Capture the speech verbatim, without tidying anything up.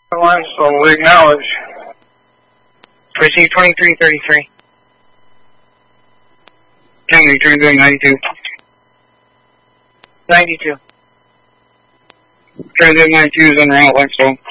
Line, so we acknowledge. Receive twenty-three thirty-three. Henry, twenty-three ninety-two. ninety-two. twenty-three ninety-two is on route, Lexington.